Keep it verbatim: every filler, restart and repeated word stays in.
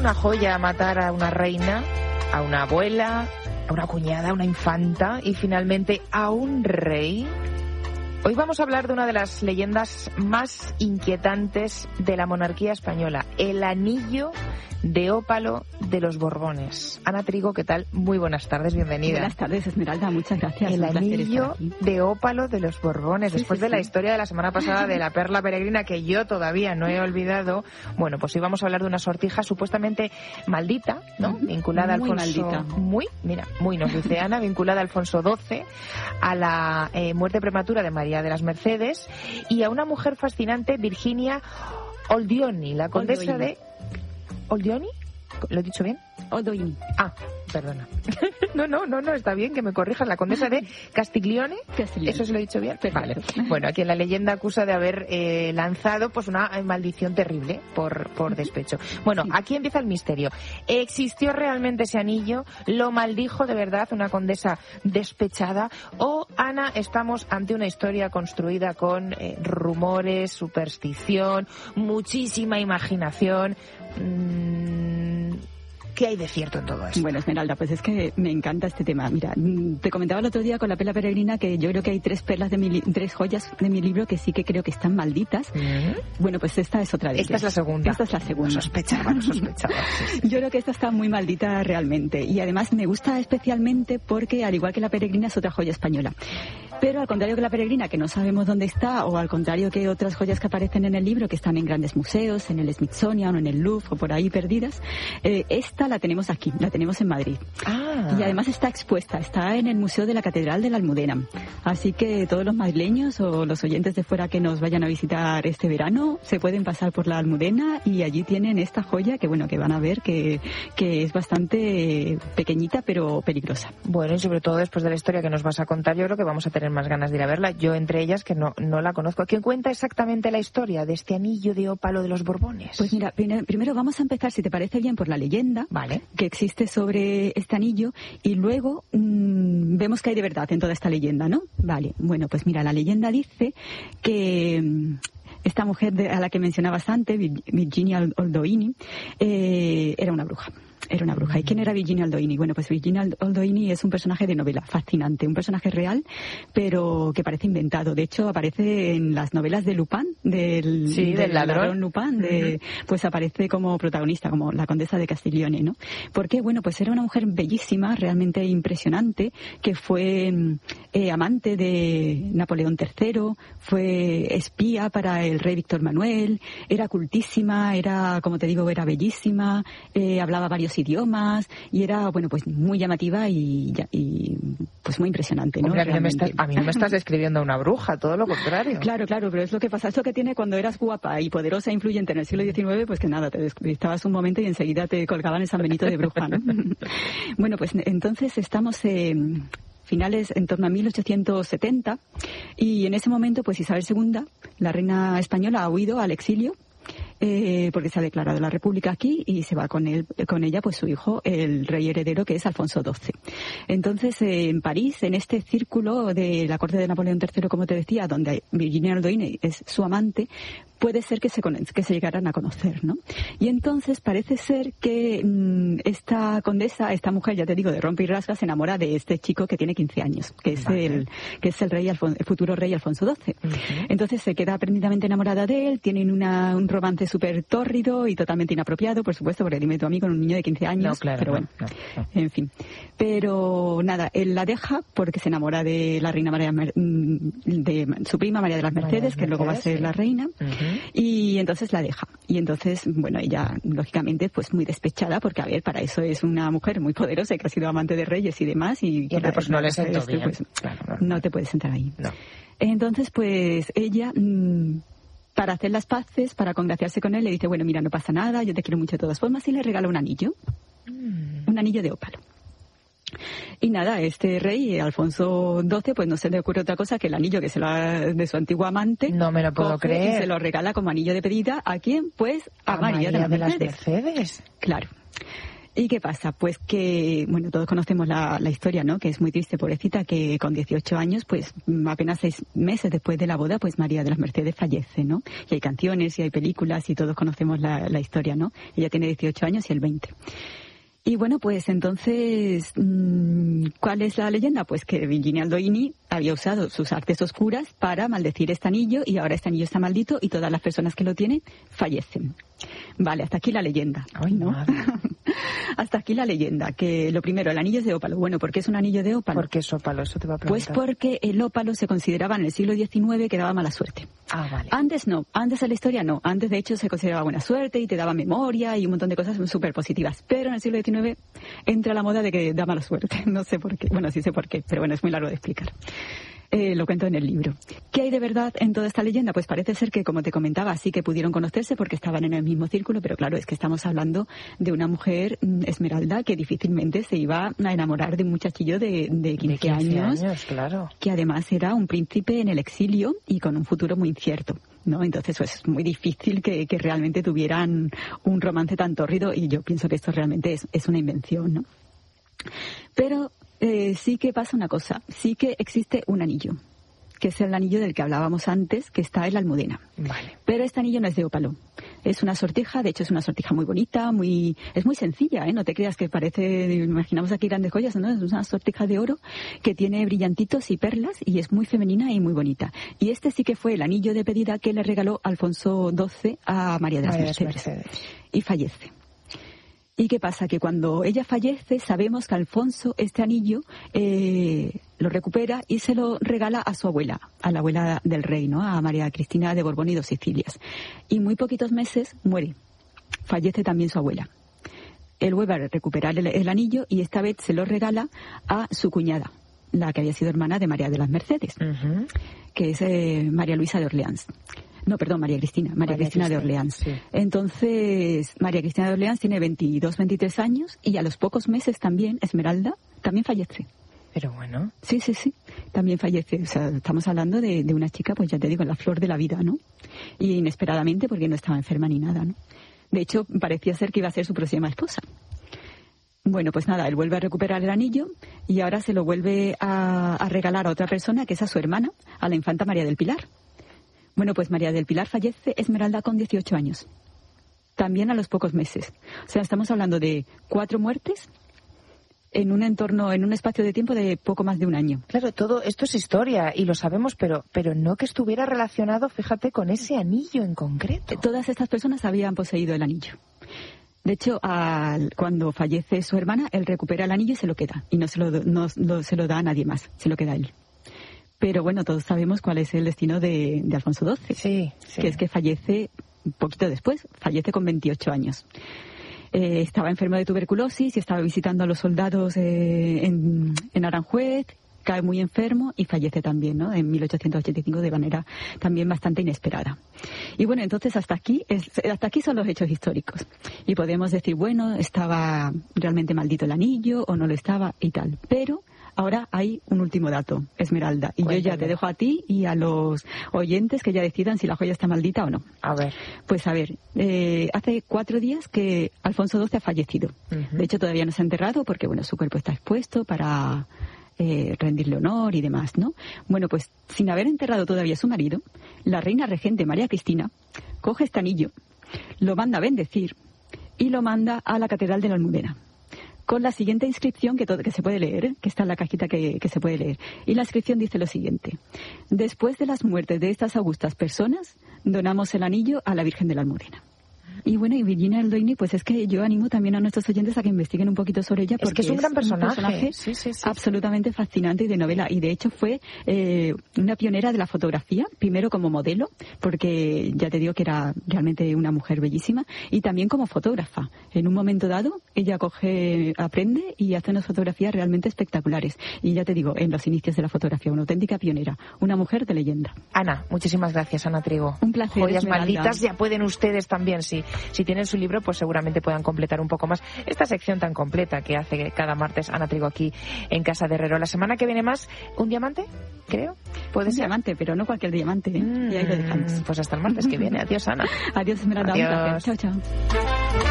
una joya matar a una reina, a una abuela, a una cuñada, a una infanta y finalmente a un rey? Hoy vamos a hablar de una de las leyendas más inquietantes de la monarquía española, el anillo de ópalo de los Borbones. Ana Trigo, ¿qué tal? Muy buenas tardes, bienvenida. Buenas tardes, Esmeralda, muchas gracias. El anillo de ópalo de los Borbones, sí, después sí, de sí. la historia de la semana pasada de la perla peregrina, que yo todavía no he olvidado. Bueno, pues hoy vamos a hablar de una sortija supuestamente maldita, ¿no? Vinculada muy a Alfonso... Maldita. Muy, mira, muy nos dice Ana, vinculada a Alfonso doce, a la eh, muerte prematura de María de las Mercedes y a una mujer fascinante, Virginia Oldioni, la condesa Oldoini. de... ¿Oldioni? ¿Lo he dicho bien? Oldoini. Ah, perdona. No, no, no, no, está bien que me corrijas. La condesa de Castiglione. Castiglione. ¿Eso se lo he dicho bien? Perfecto. Vale. Bueno, a quien la leyenda acusa de haber eh, lanzado pues una maldición terrible por, por despecho. Bueno, sí. Aquí empieza el misterio. ¿Existió realmente ese anillo? ¿Lo maldijo de verdad una condesa despechada? ¿O, Ana, estamos ante una historia construida con eh, rumores, superstición, muchísima imaginación? Mmm... ¿Qué hay de cierto en todo esto? Bueno, Esmeralda, pues es que me encanta este tema. Mira, te comentaba el otro día con la perla peregrina que yo creo que hay tres perlas de mi li- tres joyas de mi libro que sí que creo que están malditas. ¿Mm? Bueno, pues esta es otra de ellas. Esta es la segunda. Esta es la segunda. Lo sospechaba, lo sospechaba. Sí, sí. Yo creo que esta está muy maldita realmente. Y además me gusta especialmente porque, al igual que la peregrina, es otra joya española. Pero al contrario que la peregrina, que no sabemos dónde está, o al contrario que otras joyas que aparecen en el libro, que están en grandes museos, en el Smithsonian o en el Louvre o por ahí perdidas, eh, esta la tenemos aquí, la tenemos en Madrid. Ah. Y además está expuesta, está en el Museo de la Catedral de la Almudena. Así que todos los madrileños o los oyentes de fuera que nos vayan a visitar este verano se pueden pasar por la Almudena y allí tienen esta joya que, bueno, que van a ver que, que es bastante pequeñita pero peligrosa. Bueno, y sobre todo después de la historia que nos vas a contar, yo creo que vamos a tener más ganas de ir a verla. Yo entre ellas, que no, no la conozco. ¿Quién cuenta exactamente la historia de este anillo de ópalo de los Borbones? Pues mira, primero vamos a empezar, si te parece bien, por la leyenda. Vale. Que existe sobre este anillo y luego mmm, vemos que hay de verdad en toda esta leyenda, ¿no? Vale, bueno, pues mira, la leyenda dice que mmm, esta mujer de, a la que mencionabas antes, Virginia Oldoini, eh, era una bruja. Era una bruja. ¿Y quién era Virginia Oldoini? Bueno, pues Virginia Oldoini es un personaje de novela fascinante, un personaje real, pero que parece inventado. De hecho, aparece en las novelas de Lupin, del, sí, del, del ladrón. ladrón Lupin, de, uh-huh. Pues aparece como protagonista, como la condesa de Castiglione, ¿no? ¿Por qué? Bueno, pues era una mujer bellísima, realmente impresionante, que fue eh, amante de Napoleón tercero, fue espía para el rey Víctor Manuel, era cultísima, era, como te digo, era bellísima, eh, hablaba varios idiomas y era, bueno, pues muy llamativa y, y pues muy impresionante, ¿no? Hombre, a, mí no me estás, a mí no me estás describiendo a una bruja, todo lo contrario. Claro, claro, pero es lo que pasa, es lo que tiene cuando eras guapa y poderosa e influyente en el siglo diecinueve, pues que nada, te despistabas un momento y enseguida te colgaban el San Benito de bruja, ¿no? Bueno, pues entonces estamos en finales en torno a mil ochocientos setenta y en ese momento pues Isabel segunda, la reina española, ha huido al exilio. Eh, porque se ha declarado la República aquí y se va con él, con ella pues su hijo, el rey heredero, que es Alfonso doce. Entonces, eh, en París, en este círculo de la corte de Napoleón tercero, como te decía, donde Virginia Oldoini es su amante, puede ser que se, que se llegaran a conocer, ¿no? Y entonces parece ser que mmm, esta condesa, esta mujer, ya te digo, de rompe y rasga, se enamora de este chico que tiene quince años, que es vale. el que es el rey Alfon- el futuro rey Alfonso doce. Uh-huh. Entonces se queda prendidamente enamorada de él, tienen una, un romance súper tórrido y totalmente inapropiado, por supuesto, porque dime tú a mí con un niño de quince años, no, claro, pero bueno, no, no, no. En fin. Pero nada, él la deja porque se enamora de la reina María, de su prima María de las Mercedes, María que Mercedes, luego va a ser sí. la reina, uh-huh. y entonces la deja. Y entonces, bueno, ella, lógicamente, pues muy despechada, porque a ver, para eso es una mujer muy poderosa y que ha sido amante de reyes y demás, y, y pues no le sentó esto, bien. Pues, claro, no, no te puedes sentar ahí. No. Entonces, pues ella... Mmm, para hacer las paces, para congraciarse con él, le dice, bueno, mira, no pasa nada, yo te quiero mucho de todas formas, y le regala un anillo, mm. un anillo de ópalo. Y nada, este rey, Alfonso doce, pues no se le ocurre otra cosa que el anillo que se lo ha, de su antiguo amante. No me lo puedo creer. Y se lo regala como anillo de pedida. ¿A quién? Pues a, a María, María de, de las las Mercedes. Claro. ¿Y qué pasa? Pues que, bueno, todos conocemos la, la historia, ¿no? Que es muy triste, pobrecita, que con dieciocho años, pues apenas seis meses después de la boda, pues María de las Mercedes fallece, ¿no? Y hay canciones y hay películas y todos conocemos la, la historia, ¿no? Ella tiene dieciocho años y él veinte. Y bueno, pues entonces, ¿cuál es la leyenda? Pues que Virginia Aldoini había usado sus artes oscuras para maldecir este anillo y ahora este anillo está maldito y todas las personas que lo tienen fallecen. Vale, hasta aquí la leyenda. Ay, ¿no? Hasta aquí la leyenda, que lo primero, el anillo es de ópalo. Bueno, ¿por qué es un anillo de ópalo? ¿Por qué es ópalo? Eso te va a Pues preguntar. porque el ópalo se consideraba en el siglo diecinueve que daba mala suerte. Ah, vale. Antes no, antes en la historia no. Antes, de hecho, se consideraba buena suerte y te daba memoria y un montón de cosas súper positivas. Pero en el siglo diecinueve entra la moda de que da mala suerte. No sé por qué. Bueno, sí sé por qué, pero bueno, es muy largo de explicar. Eh, lo cuento en el libro. ¿Qué hay de verdad en toda esta leyenda? Pues parece ser que, como te comentaba, sí que pudieron conocerse porque estaban en el mismo círculo, pero claro, es que estamos hablando de una mujer, Esmeralda, que difícilmente se iba a enamorar de un muchachillo de, de quince, de quince años, años, claro. Que además era un príncipe en el exilio y con un futuro muy incierto, ¿no? Entonces, pues es muy difícil que, que realmente tuvieran un romance tan tórrido y yo pienso que esto realmente es, es una invención, ¿no? Pero Eh, sí que pasa una cosa, sí que existe un anillo, que es el anillo del que hablábamos antes, que está en la Almudena. Vale. Pero este anillo no es de ópalo, es una sortija, de hecho es una sortija muy bonita, muy es muy sencilla, ¿eh? No te creas que parece, imaginamos aquí grandes joyas, ¿no? Es una sortija de oro que tiene brillantitos y perlas y es muy femenina y muy bonita. Y este sí que fue el anillo de pedida que le regaló Alfonso doce a María de las María Mercedes. Mercedes. Y fallece. ¿Y qué pasa? Que cuando ella fallece, sabemos que Alfonso este anillo eh, lo recupera y se lo regala a su abuela, a la abuela del rey, ¿no? A María Cristina de Borbón y dos Sicilias. Y muy poquitos meses muere. Fallece también su abuela. Él vuelve a recuperar el, el anillo y esta vez se lo regala a su cuñada, la que había sido hermana de María de las Mercedes, uh-huh. que es eh, María Luisa de Orleans. No, perdón, María Cristina, María, María Cristina, Cristina de Orleans. Sí. Entonces, María Cristina de Orleans tiene veintidós, veintitrés años y a los pocos meses también, Esmeralda, también fallece. Pero bueno. Sí, sí, sí, también fallece. O sea, estamos hablando de, de una chica, pues ya te digo, en la flor de la vida, ¿no? Y inesperadamente porque no estaba enferma ni nada, ¿no? De hecho, parecía ser que iba a ser su próxima esposa. Bueno, pues nada, él vuelve a recuperar el anillo y ahora se lo vuelve a, a regalar a otra persona, que es a su hermana, a la infanta María del Pilar. Bueno, pues María del Pilar fallece Esmeralda con dieciocho años, también a los pocos meses. O sea, estamos hablando de cuatro muertes en un entorno, en un espacio de tiempo de poco más de un año. Claro, todo esto es historia y lo sabemos, pero, pero no que estuviera relacionado, fíjate, con ese anillo en concreto. Todas estas personas habían poseído el anillo. De hecho, al, cuando fallece su hermana, él recupera el anillo y se lo queda. Y no se lo, no, no se lo da a nadie más, se lo queda a él. Pero bueno, todos sabemos cuál es el destino de, de Alfonso doce, sí, sí. que es que fallece un poquito después, fallece con veintiocho años. Eh, estaba enfermo de tuberculosis y estaba visitando a los soldados eh, en, en Aranjuez, cae muy enfermo y fallece también, ¿no? En mil ochocientos ochenta y cinco de manera también bastante inesperada. Y bueno, entonces hasta aquí, es, hasta aquí son los hechos históricos. Y podemos decir, bueno, estaba realmente maldito el anillo o no lo estaba y tal, pero ahora hay un último dato, Esmeralda, y Cuéntame. Yo ya te dejo a ti y a los oyentes que ya decidan si la joya está maldita o no. A ver. Pues a ver, eh, hace cuatro días que Alfonso doce ha fallecido. Uh-huh. De hecho, todavía no se ha enterrado porque, bueno, su cuerpo está expuesto para eh, rendirle honor y demás, ¿no? Bueno, pues sin haber enterrado todavía a su marido, la reina regente María Cristina coge este anillo, lo manda a bendecir y lo manda a la Catedral de la Almudena, con la siguiente inscripción que, todo, que se puede leer, que está en la cajita que, que se puede leer. Y la inscripción dice lo siguiente: después de las muertes de estas augustas personas, donamos el anillo a la Virgen de la Almudena. Y bueno, y Virginia Aldoini, pues es que yo animo también a nuestros oyentes a que investiguen un poquito sobre ella, porque es que es un gran personaje, un personaje sí, sí, sí. absolutamente fascinante y de novela. Y de hecho fue eh, una pionera de la fotografía, primero como modelo, porque ya te digo que era realmente una mujer bellísima, y también como fotógrafa. En un momento dado, ella coge, aprende y hace unas fotografías realmente espectaculares. Y ya te digo, en los inicios de la fotografía, una auténtica pionera, una mujer de leyenda. Ana, muchísimas gracias, Ana Trigo. Un placer. Joyas Esmeralda. malditas, ya pueden ustedes también, sí. Si tienen su libro, pues seguramente puedan completar un poco más esta sección tan completa que hace cada martes Ana Trigo aquí en Casa de Herrero. La semana que viene más, ¿un diamante? Creo. ¿Puede un ser? diamante, pero no cualquier diamante, ¿eh? Mm, y ahí lo dejamos. Pues hasta el martes que viene. Adiós, Ana. Adiós, Esmeralda. Adiós. Chao, chao.